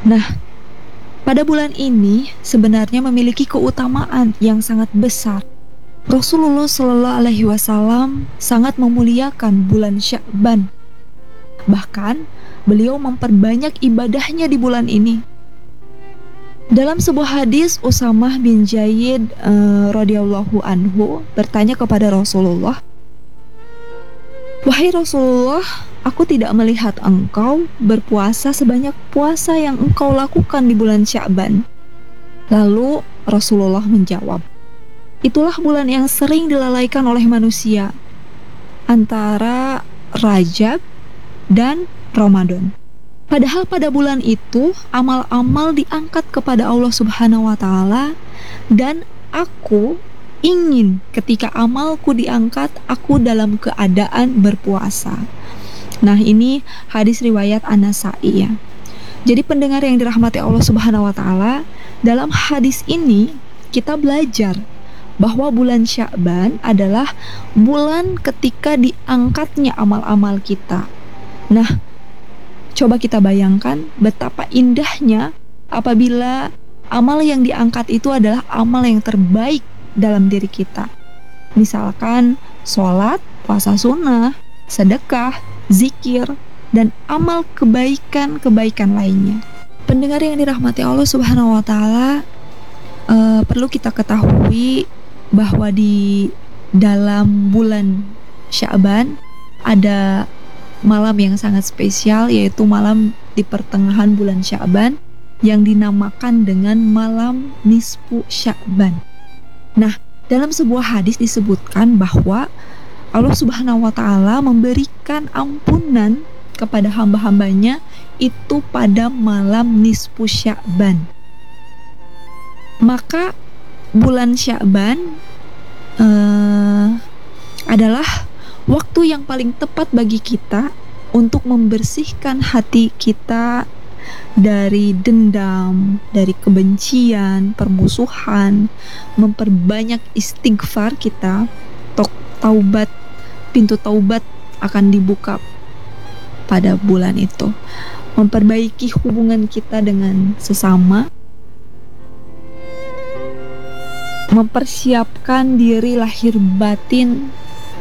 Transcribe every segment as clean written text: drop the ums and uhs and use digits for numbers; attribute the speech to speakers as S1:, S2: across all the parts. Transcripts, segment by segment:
S1: Nah, pada bulan ini sebenarnya memiliki keutamaan yang sangat besar. Rasulullah Shallallahu Alaihi Wasallam sangat memuliakan bulan Sya'ban. Bahkan beliau memperbanyak ibadahnya di bulan ini. Dalam sebuah hadis, Usamah bin Zaid radhiyallahu anhu bertanya kepada Rasulullah, "Wahai Rasulullah, aku tidak melihat engkau berpuasa sebanyak puasa yang engkau lakukan di bulan Sya'ban." Lalu Rasulullah menjawab, "Itulah bulan yang sering dilalaikan oleh manusia antara Rajab dan Ramadan." Padahal pada bulan itu amal-amal diangkat kepada Allah Subhanahu wa taala, dan aku ingin ketika amalku diangkat aku dalam keadaan berpuasa. Nah, ini hadis riwayat An-Nasa'i ya. Jadi pendengar yang dirahmati Allah Subhanahu wa taala, dalam hadis ini kita belajar bahwa bulan Sya'ban adalah bulan ketika diangkatnya amal-amal kita. Nah, coba kita bayangkan betapa indahnya apabila amal yang diangkat itu adalah amal yang terbaik dalam diri kita. Misalkan sholat, puasa sunnah, sedekah, zikir, dan amal kebaikan-kebaikan lainnya. Pendengar yang dirahmati Allah Subhanahu wa taala, perlu kita ketahui bahwa di dalam bulan Sya'ban ada malam yang sangat spesial, yaitu malam di pertengahan bulan Sya'ban yang dinamakan dengan malam nisfu Sya'ban. Nah, dalam sebuah hadis disebutkan bahwa Allah Subhanahu wa taala memberikan ampunan kepada hamba-hambanya itu pada malam nisfu Sya'ban. Maka bulan Sya'ban adalah waktu yang paling tepat bagi kita untuk membersihkan hati kita dari dendam, dari kebencian, permusuhan, memperbanyak istighfar kita. Taubat, pintu taubat akan dibuka pada bulan itu. Memperbaiki hubungan kita dengan sesama, mempersiapkan diri lahir batin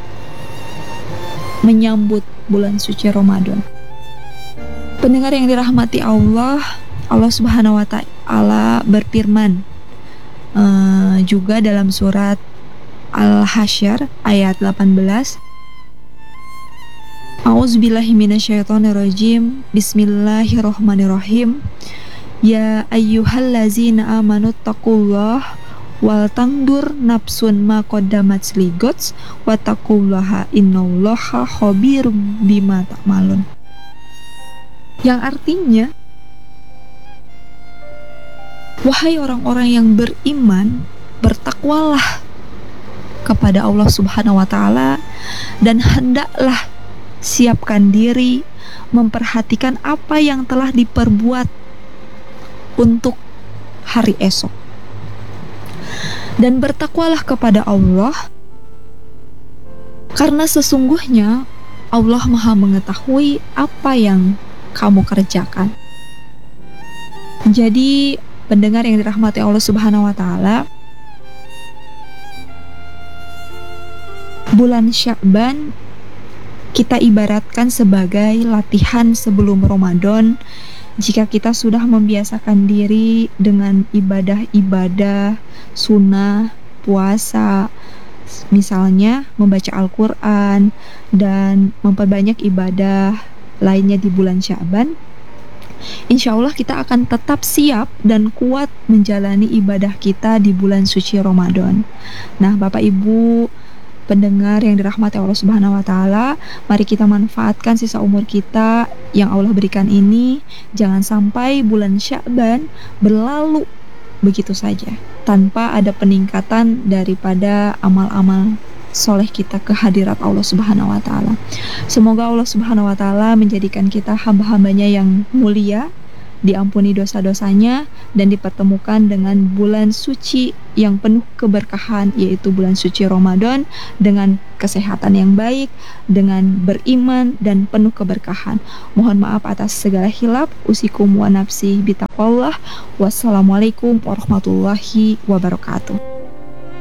S1: menyambut bulan suci Ramadan. Pendengar yang dirahmati Allah, Allah Subhanahu wa taala berfirman juga dalam surat Al-Hasyr ayat 18, A'udzubillahi minasyaitonirrajim. Bismillahirrahmanirrahim. Ya ayyuhallazina amanu taqullaha wal tangdur nafsun ma qaddamat ligots wa taqullaha innallaha khabirum bima ta'malun. Yang artinya, wahai orang-orang yang beriman, bertakwalah kepada Allah Subhanahu wa taala dan hendaklah siapkan diri memperhatikan apa yang telah diperbuat untuk hari esok. Dan bertakwalah kepada Allah, karena sesungguhnya Allah Maha mengetahui apa yang kamu kerjakan. Jadi pendengar yang dirahmati Allah Subhanahu wa taala, bulan Sya'ban kita ibaratkan sebagai latihan sebelum Ramadan. Jika kita sudah membiasakan diri dengan ibadah-ibadah sunnah, puasa, misalnya membaca Al-Quran dan memperbanyak ibadah lainnya di bulan Sya'ban, insya Allah kita akan tetap siap dan kuat menjalani ibadah kita di bulan suci Ramadan. Nah, Bapak Ibu pendengar yang dirahmati Allah Subhanahu wa taala, mari kita manfaatkan sisa umur kita yang Allah berikan ini. Jangan sampai bulan Sya'ban berlalu begitu saja tanpa ada peningkatan daripada amal-amal soleh kita ke hadirat Allah Subhanahu wa taala. Semoga Allah Subhanahu wa taala menjadikan kita hamba-hambanya yang mulia diampuni dosa-dosanya, dan dipertemukan dengan bulan suci yang penuh keberkahan, yaitu bulan suci Ramadan, dengan kesehatan yang baik, dengan beriman dan penuh keberkahan. Mohon maaf atas segala hilaf. Usikum wa nafsi bitaqwallah. Wassalamualaikum warahmatullahi wabarakatuh.